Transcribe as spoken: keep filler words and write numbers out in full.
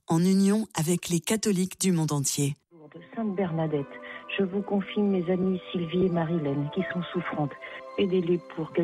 en union avec les catholiques du monde entier. De Sainte Bernadette, je vous confie mes amies Sylvie et Marilène qui sont souffrantes. Aidez-les pour qu'elles